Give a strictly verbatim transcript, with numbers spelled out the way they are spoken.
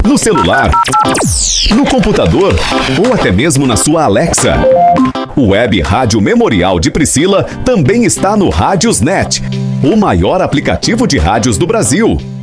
no celular, no computador ou até mesmo na sua Alexa. O Web Rádio Memorial de Priscila também está no Rádiosnet, o maior aplicativo de rádios do Brasil.